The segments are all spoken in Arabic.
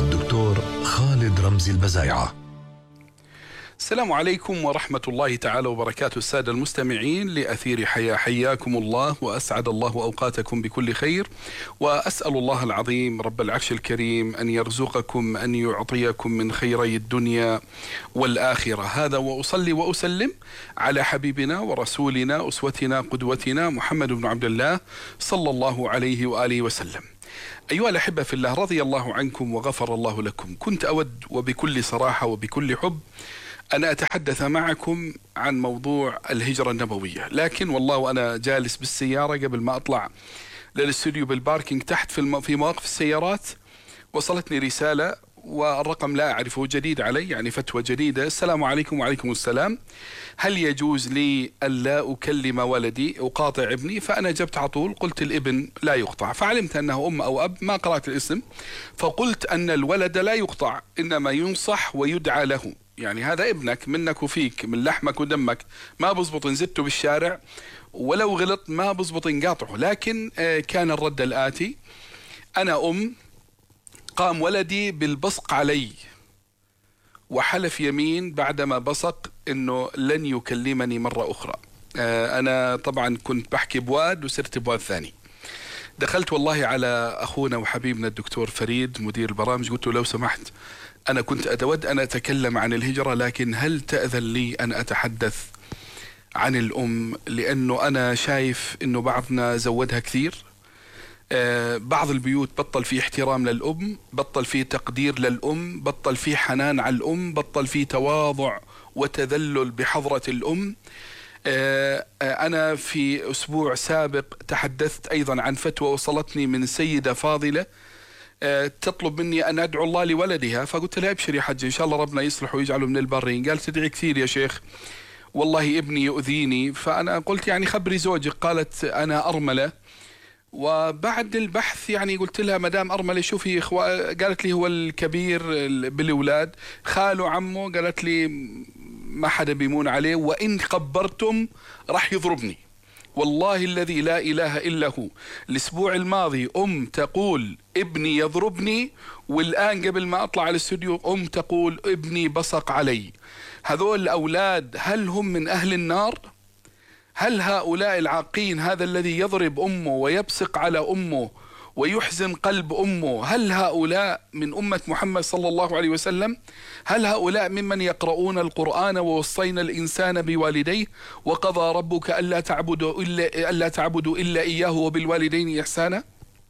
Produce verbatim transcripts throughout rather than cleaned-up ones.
الدكتور خالد رمزي البزايعة. السلام عليكم ورحمة الله تعالى وبركاته. السادة المستمعين لأثير حياة، حياكم الله وأسعد الله أوقاتكم بكل خير، وأسأل الله العظيم رب العرش الكريم أن يرزقكم أن يعطيكم من خيري الدنيا والآخرة. هذا وأصلي وأسلم على حبيبنا ورسولنا أسوتنا قدوتنا محمد بن عبد الله صلى الله عليه وآله وسلم. أيها الأحبة في الله، رضي الله عنكم وغفر الله لكم. كنت أود وبكل صراحة وبكل حب أنا أتحدث معكم عن موضوع الهجرة النبوية، لكن والله وأنا جالس بالسيارة قبل ما أطلع للاستوديو بالباركينج تحت في, في مواقف السيارات وصلتني رسالة، والرقم لا أعرفه، جديد علي، يعني فتوى جديدة. السلام عليكم. وعليكم السلام. هل يجوز لي ألا أكلم ولدي أقاطع ابني؟ فأنا جبت على طول قلت الابن لا يقطع، فعلمت أنه أم أو أب، ما قرأت الاسم، فقلت أن الولد لا يقطع إنما ينصح ويدعى له. يعني هذا ابنك منك وفيك، من لحمك ودمك، ما بزبط نزدته بالشارع، ولو غلط ما بزبط نقاطعه. لكن كان الرد الآتي: أنا أم، قام ولدي بالبصق علي وحلف يمين بعدما بصق إنه لن يكلمني مرة أخرى. أنا طبعا كنت بحكي بواد وصرت بواد ثاني. دخلت والله على أخونا وحبيبنا الدكتور فريد مدير البرامج، قلت له لو سمحت أنا كنت أتود أن أتكلم عن الهجرة، لكن هل تأذن لي أن أتحدث عن الأم؟ لأنه أنا شايف أنه بعضنا زودها كثير. آه بعض البيوت بطل فيه احترام للأم، بطل فيه تقدير للأم، بطل فيه حنان على الأم، بطل فيه تواضع وتذلل بحضرة الأم. آه أنا في أسبوع سابق تحدثت أيضا عن فتوى وصلتني من سيدة فاضلة تطلب مني أن أدعو الله لولدها، فقلت لها ابشر يا حج إن شاء الله ربنا يصلح ويجعله من البرين. قالت تدعي كثير يا شيخ، والله ابني يؤذيني. فأنا قلت يعني خبري زوجك. قالت أنا أرملة. وبعد البحث يعني قلت لها مدام أرملة شوفي إخوة، قالت لي هو الكبير بالأولاد، خاله عمه، قالت لي ما حدا بيمون عليه، وإن خبرتم راح يضربني، والله الذي لا إله إلا هو. الأسبوع الماضي أم تقول ابني يضربني، والآن قبل ما أطلع على الاستوديو أم تقول ابني بصق علي. هذول الأولاد هل هم من أهل النار؟ هل هؤلاء العاقين، هذا الذي يضرب أمه ويبصق على أمه ويحزن قلب أمه، هل هؤلاء من أمة محمد صلى الله عليه وسلم؟ هل هؤلاء ممن يقرؤون القرآن ووصينا الإنسان بوالديه وقضى ربك ألا تعبدوا إلا, ألا تعبدوا إلا إياه وبالوالدين إحسانا؟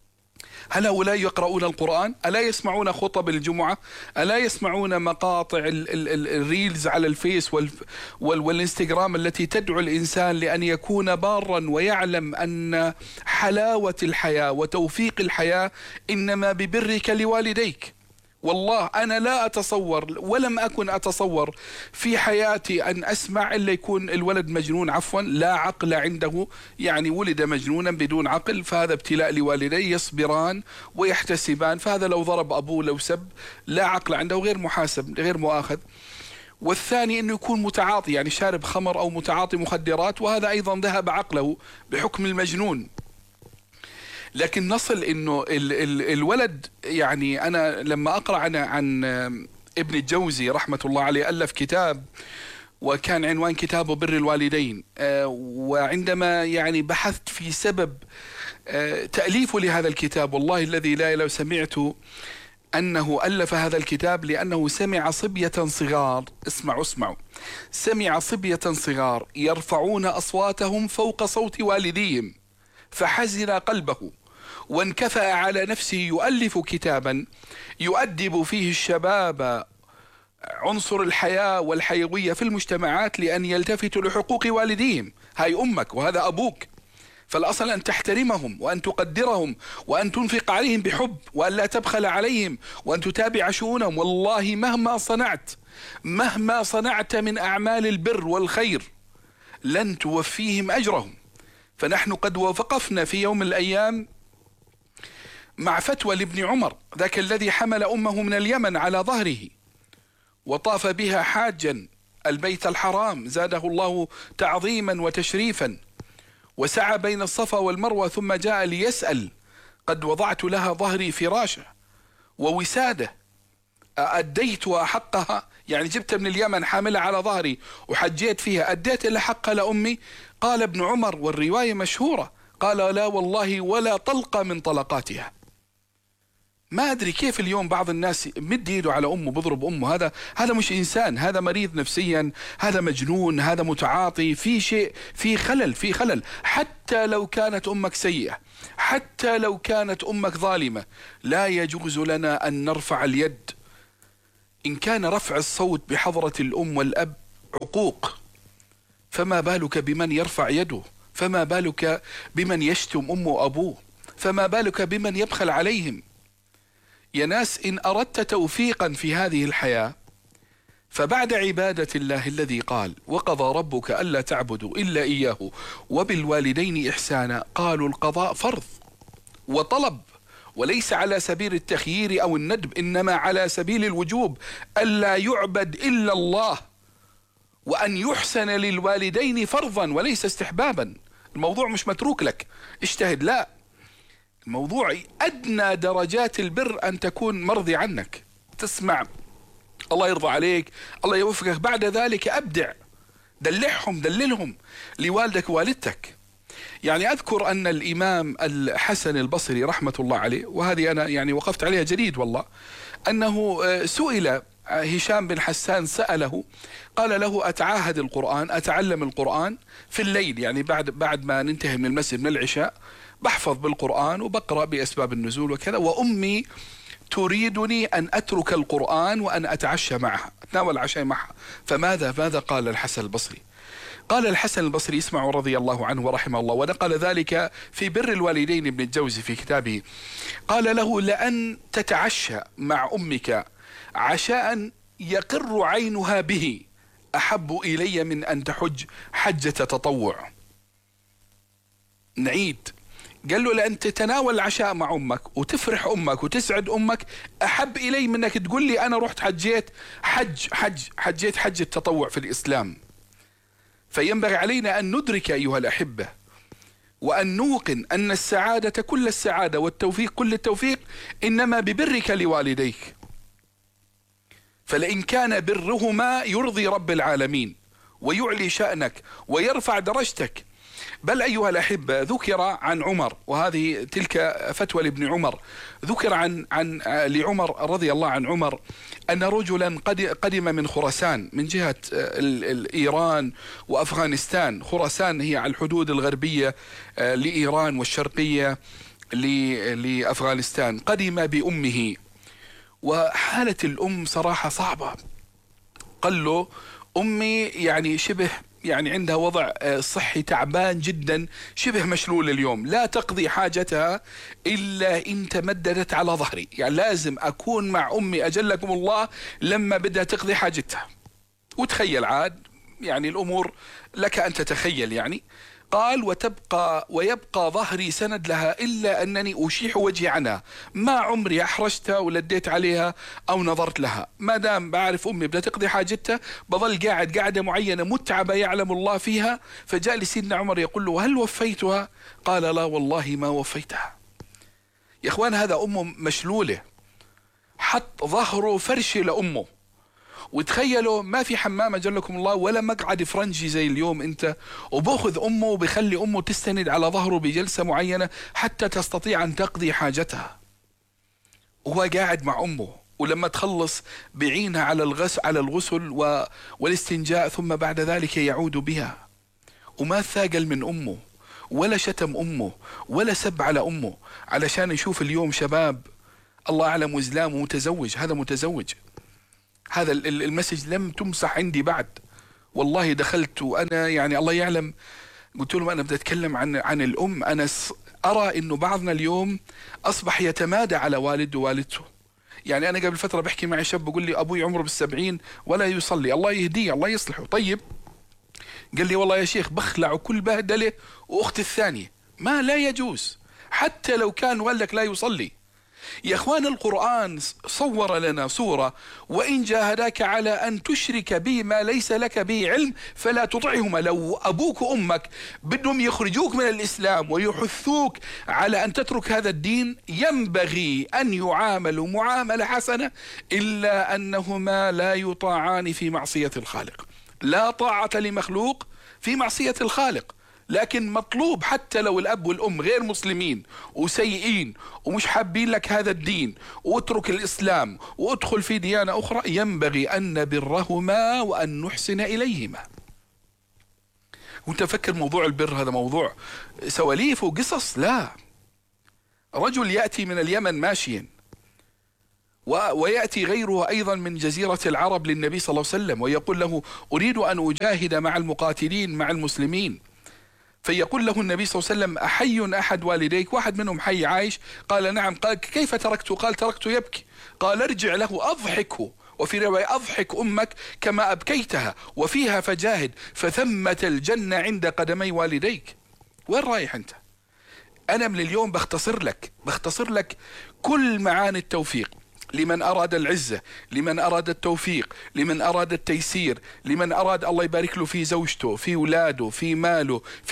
هل هؤلاء يقرؤون القرآن؟ ألا يسمعون خطب الجمعة؟ ألا يسمعون مقاطع ال ال ال الريلز على الفيس وال وال والإنستغرام التي تدعو الإنسان لأن يكون بارا ويعلم أن حلاوة الحياة وتوفيق الحياة إنما ببرك لوالديك؟ والله أنا لا أتصور ولم أكن أتصور في حياتي أن أسمع إلا يكون الولد مجنون، عفوا لا عقل عنده، يعني ولد مجنونا بدون عقل، فهذا ابتلاء لوالديه، يصبران ويحتسبان. فهذا لو ضرب أبوه لو سب لا عقل عنده، غير محاسب غير مؤاخذ. والثاني أنه يكون متعاطي، يعني شارب خمر أو متعاطي مخدرات، وهذا أيضا ذهب عقله بحكم المجنون. لكن نصل انه ال ال الولد، يعني انا لما اقرا عن عن ابن الجوزي رحمه الله عليه، الف كتاب وكان عنوان كتابه بر الوالدين، وعندما يعني بحثت في سبب تأليفه لهذا الكتاب، والله الذي لا لو سمعت أنه ألف هذا الكتاب لأنه سمع صبية صغار، اسمعوا اسمعوا، سمع صبية صغار يرفعون أصواتهم فوق صوت والديهم فحزن قلبه وانكفأ على نفسه يؤلف كتابا يؤدب فيه الشباب عنصر الحياة والحيوية في المجتمعات لأن يلتفتوا لحقوق والديهم. هاي أمك وهذا أبوك، فالأصل أن تحترمهم وأن تقدرهم وأن تنفق عليهم بحب وأن لا تبخل عليهم وأن تتابع شؤونهم. والله مهما صنعت مهما صنعت من أعمال البر والخير لن توفيهم أجرهم. فنحن قد وقفنا في يوم من الأيام مع فتوى لابن عمر، ذاك الذي حمل أمه من اليمن على ظهره وطاف بها حاجا البيت الحرام زاده الله تعظيما وتشريفا، وسعى بين الصفا والمروة ثم جاء ليسأل: قد وضعت لها ظهري فراشة ووسادة أديت حقها؟ يعني جبت من اليمن حاملة على ظهري وحجيت فيها، أديت إلا حقها لأمي؟ قال ابن عمر والرواية مشهورة، قال لا والله ولا طلقة من طلقاتها. ما أدري كيف اليوم بعض الناس مد يده على أمه بضرب أمه. هذا هذا مش إنسان، هذا مريض نفسيا، هذا مجنون، هذا متعاطي، في شيء، في خلل، في خلل. حتى لو كانت أمك سيئة، حتى لو كانت أمك ظالمة، لا يجوز لنا أن نرفع اليد. إن كان رفع الصوت بحضرة الأم والأب عقوق، فما بالك بمن يرفع يده؟ فما بالك بمن يشتم أمه وأبوه؟ فما بالك بمن يبخل عليهم؟ يا ناس، إن أردت توفيقا في هذه الحياة فبعد عبادة الله الذي قال وقضى ربك ألا تعبدوا إلا إياه وبالوالدين إحسانا، قالوا القضاء فرض وطلب، وليس على سبيل التخيير أو الندب، إنما على سبيل الوجوب، ألا يعبد إلا الله، وأن يحسن للوالدين فرضا وليس استحبابا. الموضوع مش متروك لك اجتهد، لا، الموضوع أدنى درجات البر أن تكون مرضي عنك، تسمع الله يرضى عليك، الله يوفقك، بعد ذلك أبدع، دلعهم دللهم لوالدك ووالدتك. يعني أذكر أن الإمام الحسن البصري رحمة الله عليه، وهذه أنا يعني وقفت عليها جديد والله، أنه سئل هشام بن حسان، سأله قال له أتعاهد القرآن، أتعلم القرآن في الليل، يعني بعد بعد ما ننتهي من المسجد من العشاء بحفظ بالقرآن وبقرأ بأسباب النزول وكذا، وأمي تريدني أن أترك القرآن وأن أتعشى معها، أتناول العشاء معها، فماذا ماذا قال الحسن البصري؟ قال الحسن البصري، اسمعوا رضي الله عنه ورحمه الله، ونقل ذلك في بر الوالدين ابن الجوزي في كتابه، قال له لأن تتعشى مع أمك عشاء يقر عينها به أحب إلي من أن تحج حجة تطوع. نعيد، قال له لأن تتناول العشاء مع أمك وتفرح أمك وتسعد أمك أحب إلي من أنك تقول لي أنا رحت حجيت حج حج حجيت حجة تطوع في الإسلام. فينبغي علينا أن ندرك أيها الأحبة وأن نوقن أن السعادة كل السعادة والتوفيق كل التوفيق إنما ببرك لوالديك. فلئن كان برهما يرضي رب العالمين ويعلي شأنك ويرفع درجتك. بل أيها الأحبة ذكر عن عمر، وهذه تلك فتوى لابن عمر، ذكر عن عن لعمر رضي الله عن عمر أن رجلا قدم من خراسان من جهة إيران وأفغانستان. خراسان هي على الحدود الغربية لإيران والشرقية لأفغانستان. قدم بأمه، وحالة الأم صراحة صعبة. قال له أمي يعني شبه يعني عندها وضع صحي تعبان جدا، شبه مشلول اليوم، لا تقضي حاجتها إلا إن تمددت على ظهري، يعني لازم أكون مع أمي أجلكم الله لما بدها تقضي حاجتها. وتخيل عاد يعني الأمور لك أن تتخيل يعني. قال وتبقى ويبقى ظهري سند لها إلا أنني أشيح وجهي عنها، ما عمري أحرجتها ولديت عليها أو نظرت لها، ما دام بعرف أمي بدها تقضي حاجتها بظل قاعد قاعدة معينة متعبة يعلم الله فيها. فجاء لسيدنا عمر يقول له هل وفيتها؟ قال لا والله ما وفيتها. يا إخوان هذا أمه مشلولة، حط ظهره فرشة لأمه. وتخيلوا ما في حمام أجلكم الله ولا مقعد فرنجي زي اليوم انت، وباخذ امه وبخلي امه تستند على ظهره بجلسة معينة حتى تستطيع ان تقضي حاجتها، وهو قاعد مع امه. ولما تخلص بعينها على الغسل على الغسل و... والاستنجاء، ثم بعد ذلك يعود بها. وما ثاقل من امه ولا شتم امه ولا سب على امه، علشان نشوف اليوم شباب الله اعلم وزلام متزوج، هذا متزوج. هذا المسج لم تمسح عندي بعد، والله دخلت وأنا يعني الله يعلم قلت لهم أنا بدي أتكلم عن عن الأم. أنا أرى إنه بعضنا اليوم أصبح يتمادى على والده ووالدته. يعني أنا قبل فترة بحكي معي شاب بقول لي أبوي عمره بالسبعين ولا يصلي، الله يهديه الله يصلحه. طيب قال لي والله يا شيخ بخلع كل بهدله وأختي الثانية، ما لا يجوز حتى لو كان والدك لا يصلي. يا اخوان القرآن صور لنا صورة: وإن جاهداك على أن تشرك بي ما ليس لك به علم فلا تطعهما. لو أبوك وأمك بدهم يخرجوك من الإسلام ويحثوك على أن تترك هذا الدين، ينبغي أن يعاملوا معاملة حسنة، إلا أنهما لا يطاعان في معصية الخالق. لا طاعة لمخلوق في معصية الخالق. لكن مطلوب حتى لو الأب والأم غير مسلمين وسيئين ومش حابين لك هذا الدين، واترك الإسلام وادخل في ديانة أخرى، ينبغي أن نبرهما وأن نحسن إليهما. وانت فكر موضوع البر هذا موضوع سواليف وقصص؟ لا. رجل يأتي من اليمن ماشيا، ويأتي غيره أيضا من جزيرة العرب للنبي صلى الله عليه وسلم ويقول له: أريد أن أجاهد مع المقاتلين مع المسلمين. فيقول له النبي صلى الله عليه وسلم: أحي أحد والديك؟ واحد منهم حي عايش؟ قال: نعم. قال: كيف تركته؟ قال: تركته يبكي. قال: ارجع له أضحكه، وفي رواية: أضحك أمك كما أبكيتها وفيها فجاهد فثمة الجنة عند قدمي والديك. وين رايح أنت؟ أنا من اليوم بختصر لك بختصر لك كل معاني التوفيق، لمن أراد العزة، لمن أراد التوفيق، لمن أراد التيسير، لمن أراد الله يبارك له في زوجته، في أولاده، في ماله،